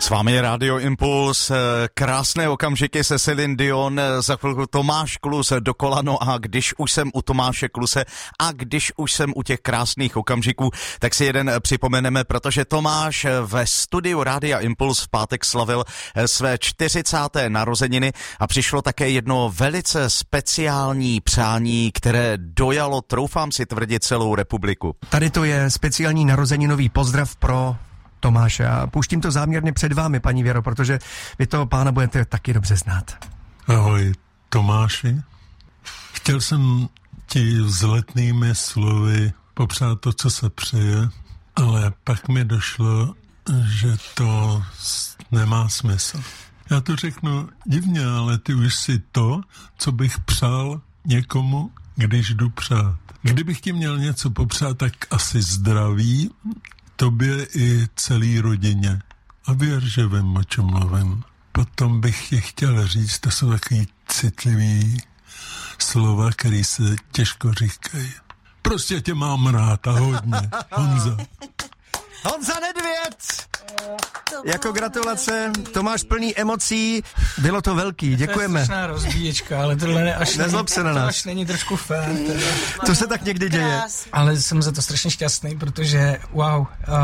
S vámi je Radio Impuls, krásné okamžiky se Celine Dion, za chvilku Tomáš Klus dokola, no a když už jsem u Tomáše Kluse a když už jsem u těch krásných okamžiků, tak si jeden připomeneme, protože Tomáš ve studiu Rádia Impuls v pátek slavil své 40. narozeniny a přišlo také jedno velice speciální přání, které dojalo, troufám si tvrdit, celou republiku. Tady to je speciální narozeninový pozdrav pro Tomáše a pouštím to záměrně před vámi, paní Věro, protože vy toho pána budete taky dobře znát. Ahoj, Tomáši. Chtěl jsem ti vzletnými slovy popřát to, co se přeje, ale pak mi došlo, že to nemá smysl. Já to řeknu divně, ale ty už si to, co bych přál někomu, když jdu přát. Kdybych ti měl něco popřát, tak asi zdraví, tobě i celý rodině. A věř, že vím, o čem mluvím. Potom bych ti chtěl říct, to jsou takový citlivý slova, který se těžko říkají. Prostě tě mám rád a hodně. Honza. Honza Nedvěd! Jako gratulace, Tomáš plný emocí, bylo to velký, děkujeme. To je strašná rozbíječka, ale tohle nezlob se na nás. Až není trošku fér. To se tak někdy děje. Ale jsem za to strašně šťastný, protože wow,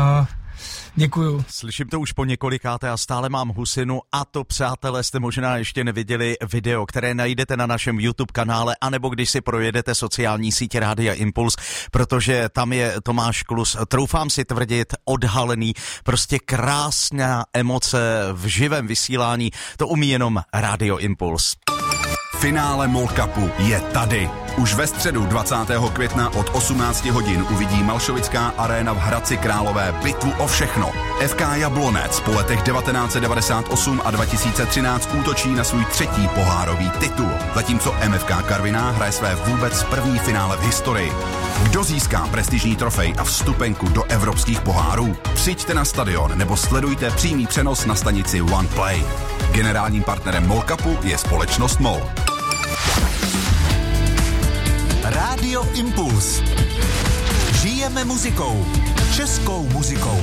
děkuju. Slyším to už po několikáté a stále mám husinu a to, přátelé, jste možná ještě neviděli video, které najdete na našem YouTube kanále, anebo když si projedete sociální sítě Rádia Impuls, protože tam je Tomáš Klus, troufám si tvrdit, odhalený, prostě krásná emoce v živém vysílání, to umí jenom Rádio Impuls. Finále MOL Cupu je tady. Už ve středu 20. května od 18 hodin uvidí Malšovická aréna v Hradci Králové bitvu o všechno. FK Jablonec po letech 1998 a 2013 útočí na svůj 3. pohárový titul, zatímco MFK Karviná hraje své vůbec první finále v historii. Kdo získá prestižní trofej a vstupenku do evropských pohárů? Přijďte na stadion nebo sledujte přímý přenos na stanici OnePlay. Generálním partnerem MOL Cupu je společnost MOL. Rádio Impuls. Žijeme muzikou. Českou muzikou.